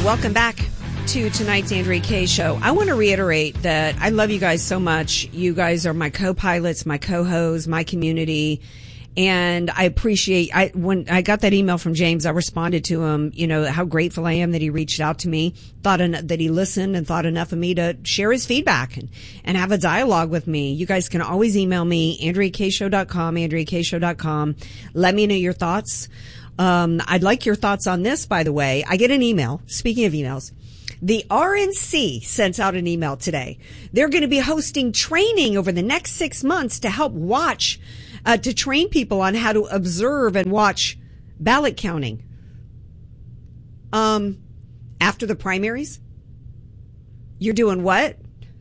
Welcome back to tonight's Andrea Kaye Show. I want to reiterate that I love you guys so much. You guys are my co-pilots, my co-hosts, my community. And I appreciate, when I got that email from James, I responded to him, how grateful I am that he reached out to me, that he listened and thought enough of me to share his feedback and have a dialogue with me. You guys can always email me, AndreaKayeShow.com, AndreaKayeShow.com. Let me know your thoughts. I'd like your thoughts on this, by the way. I get an email. Speaking of emails, the RNC sent out an email today. They're going to be hosting training over the next 6 months to help to train people on how to observe and watch ballot counting. After the primaries? You're doing what?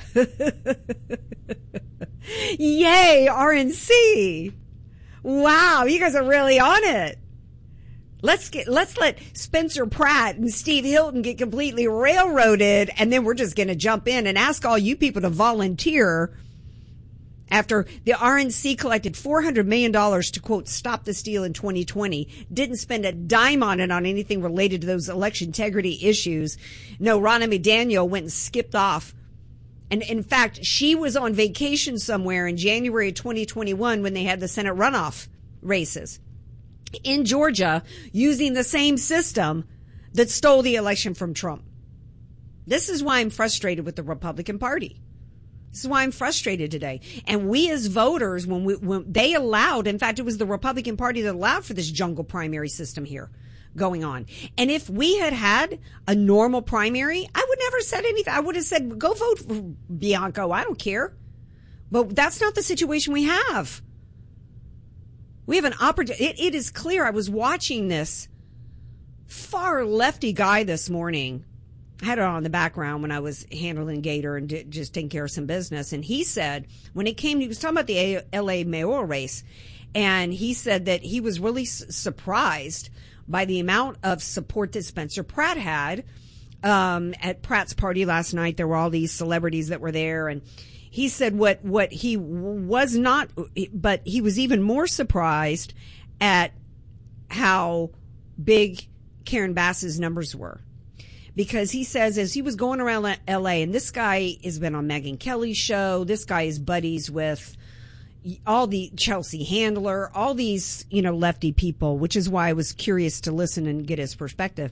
Yay, RNC. Wow, you guys are really on it. Let's let Spencer Pratt and Steve Hilton get completely railroaded, and then we're just going to jump in and ask all you people to volunteer after the RNC collected $400 million to, quote, stop the steal in 2020, didn't spend a dime on it on anything related to those election integrity issues. No, Ronna McDaniel went and skipped off. And in fact, she was on vacation somewhere in January of 2021 when they had the Senate runoff races in Georgia using the same system that stole the election from Trump. This is why I'm frustrated with the Republican Party. This is why I'm frustrated today. And we as voters, when they allowed, in fact, it was the Republican Party that allowed for this jungle primary system here going on. And if we had had a normal primary, I would never have said anything. I would have said, go vote for Bianco. I don't care. But that's not the situation we have. We have an opportunity. It is clear. I was watching this far lefty guy this morning. I had it on in the background when I was handling Gator and just taking care of some business. And he said, he was talking about the LA mayoral race, and he said that he was really surprised by the amount of support that Spencer Pratt had. At Pratt's party last night, there were all these celebrities that were there, and he said what he was not, but he was even more surprised at how big Karen Bass's numbers were. Because he says, as he was going around LA, and this guy has been on Megyn Kelly's show, this guy is buddies with all the Chelsea Handler, all these, lefty people, which is why I was curious to listen and get his perspective.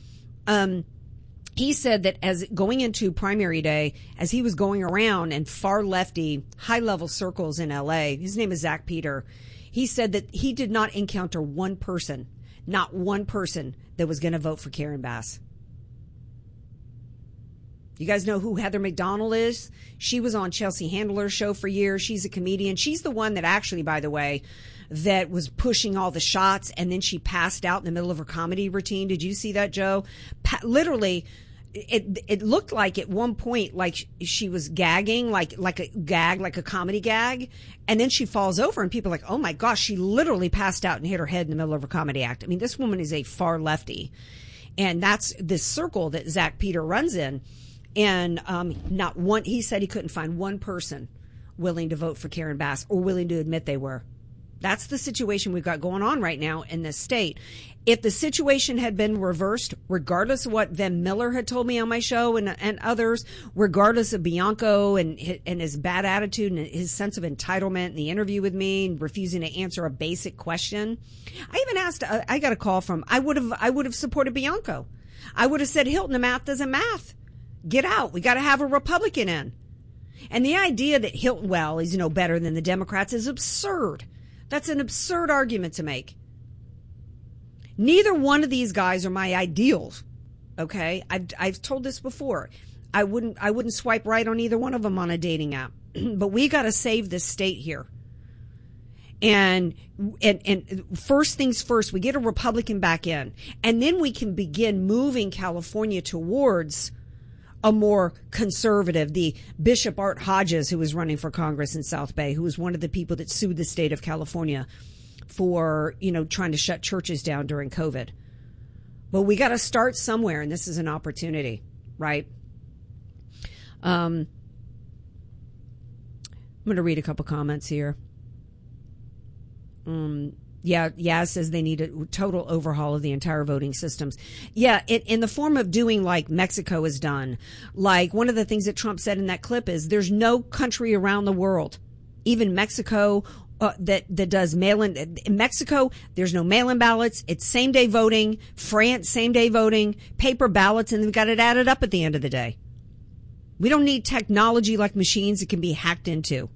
He said that as going into primary day, as he was going around in far lefty, high level circles in LA, his name is Zach Peter. He said that he did not encounter not one person that was going to vote for Karen Bass. You guys know who Heather McDonald is? She was on Chelsea Handler's show for years. She's a comedian. She's the one that actually, by the way, that was pushing all the shots, and then she passed out in the middle of her comedy routine. Did you see that, Joe? Literally, it looked like at one point like she was gagging, like a comedy gag, and then she falls over, and people are like, oh my gosh, she literally passed out and hit her head in the middle of her comedy act. I mean, this woman is a far lefty, and that's this circle that Zach Peter runs in. And he said he couldn't find one person willing to vote for Karen Bass or willing to admit they were. That's the situation we've got going on right now in this state. If the situation had been reversed, regardless of what Van Miller had told me on my show and others, regardless of Bianco and his bad attitude and his sense of entitlement in the interview with me and refusing to answer a basic question, I even asked. I got a call from. I would have supported Bianco. I would have said, Hilton, the math doesn't math. Get out. We got to have a Republican in. And the idea that Hilton, is no better than the Democrats is absurd. That's an absurd argument to make. Neither one of these guys are my ideals. Okay? I've told this before. I wouldn't swipe right on either one of them on a dating app. But we got to save this state here. And first things first, we get a Republican back in. And then we can begin moving California towards a more conservative, the Bishop Art Hodges, who was running for Congress in South Bay, who was one of the people that sued the state of California for, trying to shut churches down during COVID. But we got to start somewhere, and this is an opportunity, right? I'm going to read a couple comments here. Yeah, it says they need a total overhaul of the entire voting systems. Yeah, in the form of doing like Mexico has done. Like one of the things that Trump said in that clip is there's no country around the world, even Mexico, that does mail-in. In Mexico, there's no mail-in ballots. It's same-day voting. France, same-day voting, paper ballots, and they've got it added up at the end of the day. We don't need technology like machines that can be hacked into.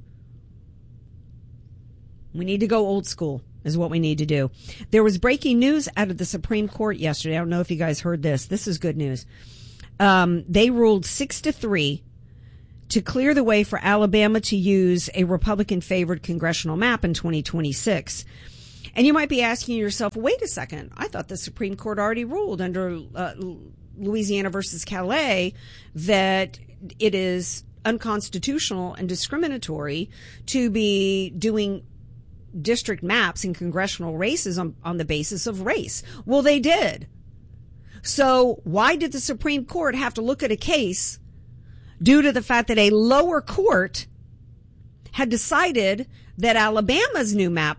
We need to go old school is what we need to do. There was breaking news out of the Supreme Court yesterday. I don't know if you guys heard this. This is good news. They ruled 6-3 to clear the way for Alabama to use a Republican-favored congressional map in 2026. And you might be asking yourself, wait a second. I thought the Supreme Court already ruled under Louisiana versus Calais that it is unconstitutional and discriminatory to be doing district maps in congressional races on the basis of race. Well, they did. So why did the Supreme Court have to look at a case due to the fact that a lower court had decided that Alabama's new map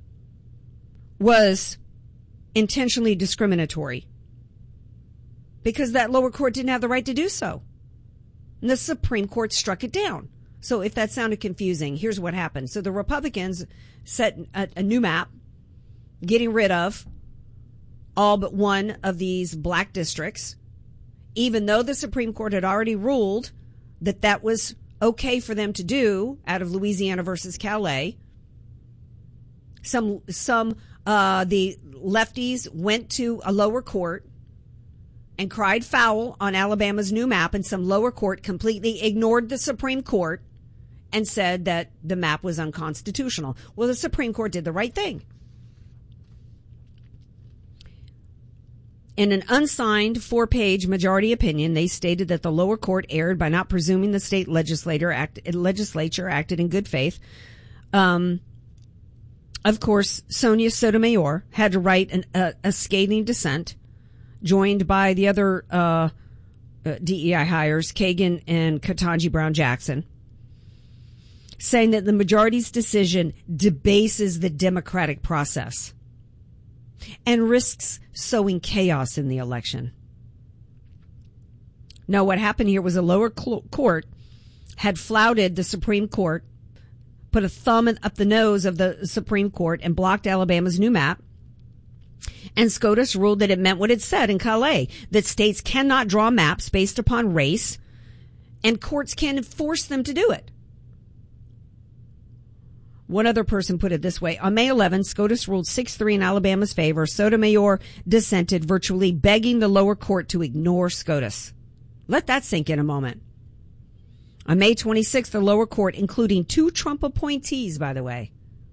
was intentionally discriminatory? Because that lower court didn't have the right to do so. And the Supreme Court struck it down. So if that sounded confusing, here's what happened. So the Republicans set a new map, getting rid of all but one of these black districts, even though the Supreme Court had already ruled that that was okay for them to do out of Louisiana versus Calais. The lefties went to a lower court and cried foul on Alabama's new map, and some lower court completely ignored the Supreme Court and said that the map was unconstitutional. Well, the Supreme Court did the right thing. In an unsigned 4-page majority opinion, they stated that the lower court erred by not presuming the state legislature acted in good faith. Of course, Sonia Sotomayor had to write a scathing dissent, joined by the other DEI hires, Kagan and Ketanji Brown Jackson, saying that the majority's decision debases the democratic process and risks sowing chaos in the election. No, what happened here was a lower court had flouted the Supreme Court, put a thumb up the nose of the Supreme Court, and blocked Alabama's new map. And SCOTUS ruled that it meant what it said in Calais, that states cannot draw maps based upon race, and courts can't force them to do it. One other person put it this way. On May 11, SCOTUS ruled 6-3 in Alabama's favor. Sotomayor dissented, virtually begging the lower court to ignore SCOTUS. Let that sink in a moment. On May 26th, the lower court, including 2 Trump appointees, by the way,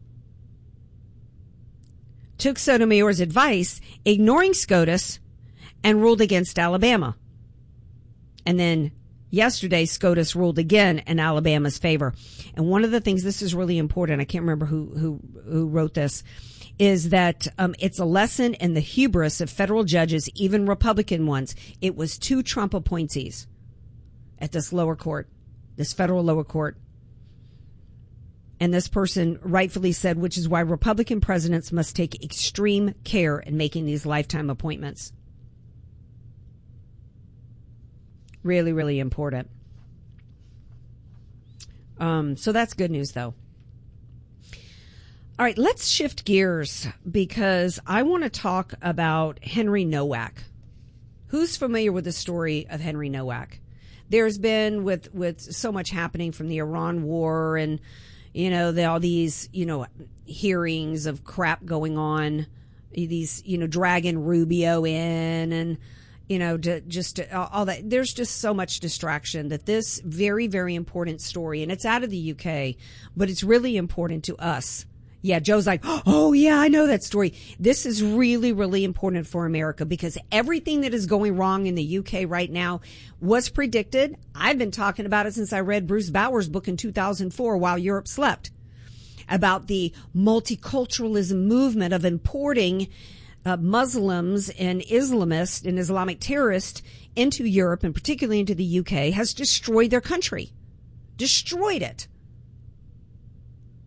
took Sotomayor's advice, ignoring SCOTUS, and ruled against Alabama. And then yesterday, SCOTUS ruled again in Alabama's favor. And one of the things, this is really important, I can't remember who wrote this, is that it's a lesson in the hubris of federal judges, even Republican ones. It was 2 Trump appointees at this lower court, this federal lower court. And this person rightfully said, which is why Republican presidents must take extreme care in making these lifetime appointments. Really, really important. So that's good news, though. All right, let's shift gears because I want to talk about Henry Nowak. Who's familiar with the story of Henry Nowak? There's been with so much happening from the Iran war and, all these, hearings of crap going on, these, dragging Rubio in and, all that. There's just so much distraction that this very, very important story, and it's out of the UK, but it's really important to us. Yeah, Joe's like, oh, yeah, I know that story. This is really, really important for America because everything that is going wrong in the UK right now was predicted. I've been talking about it since I read Bruce Bauer's book in 2004, While Europe Slept, about the multiculturalism movement of importing Muslims and Islamists and Islamic terrorists into Europe and particularly into the UK has destroyed their country. Destroyed it.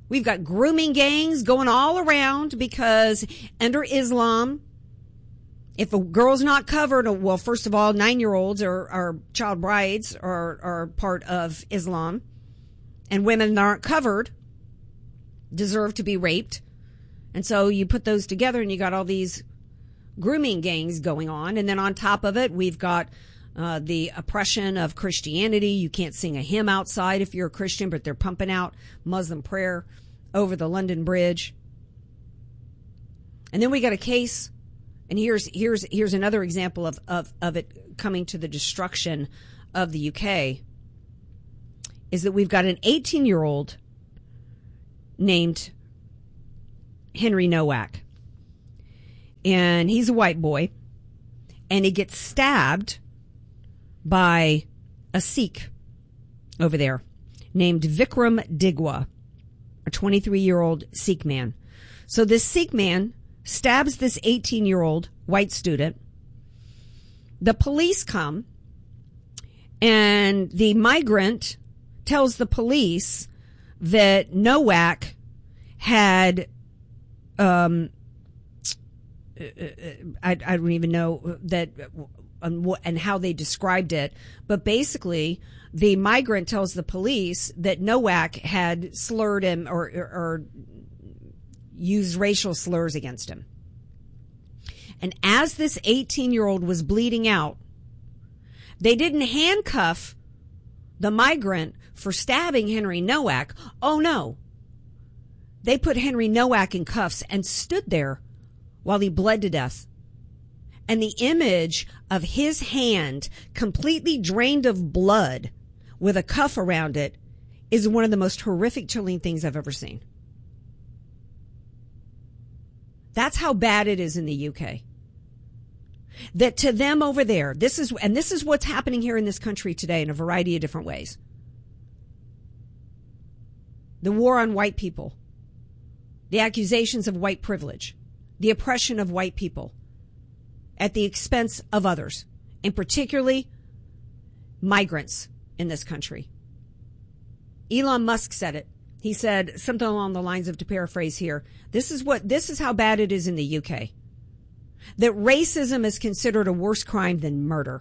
We've got grooming gangs going all around because under Islam, if a girl's not covered, well, first of all, 9-year-olds or child brides are part of Islam, and women that aren't covered deserve to be raped. And so you put those together and you got all these grooming gangs going on. And then on top of it, we've got the oppression of Christianity. You can't sing a hymn outside if you're a Christian, but they're pumping out Muslim prayer over the London Bridge. And then we got a case, and here's another example of it coming to the destruction of the UK, is that we've got an 18-year-old named Henry Nowak. And he's a white boy, and he gets stabbed by a Sikh over there named Vikram Digwa, a 23-year-old Sikh man. So this Sikh man stabs this 18-year-old white student. The police come, and the migrant tells the police that Nowak had I don't even know that and how they described it, but basically the migrant tells the police that Nowak had slurred him or used racial slurs against him. And as this 18-year-old was bleeding out, they didn't handcuff the migrant for stabbing Henry Nowak. Oh no. They put Henry Nowak in cuffs and stood there while he bled to death. And the image of his hand completely drained of blood with a cuff around it is one of the most horrific, chilling things I've ever seen. That's how bad it is in the UK. That to them over there, this is what's happening here in this country today in a variety of different ways. The war on white people, the accusations of white privilege, the oppression of white people at the expense of others, and particularly migrants in this country. Elon Musk said it. He said something along the lines of, to paraphrase here, this is how bad it is in the UK. That racism is considered a worse crime than murder.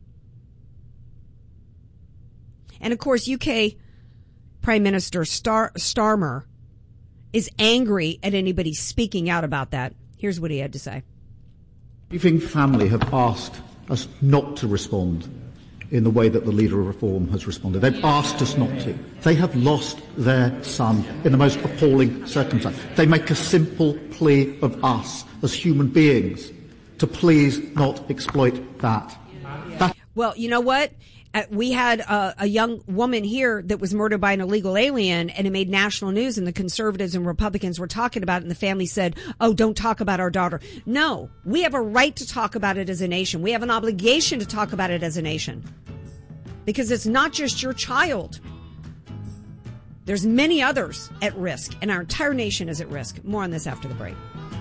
And of course, UK Prime Minister Starmer is angry at anybody speaking out about that. Here's what he had to say. Grieving family have asked us not to respond in the way that the Leader of Reform has responded. They've asked us not to. They have lost their son in the most appalling circumstance. They make a simple plea of us as human beings to please not exploit that. Well, you know what? We had a young woman here that was murdered by an illegal alien, and it made national news, and the conservatives and Republicans were talking about it, and the family said, oh, don't talk about our daughter. No, we have a right to talk about it as a nation. We have an obligation to talk about it as a nation. Because it's not just your child. There's many others at risk, and our entire nation is at risk. More on this after the break.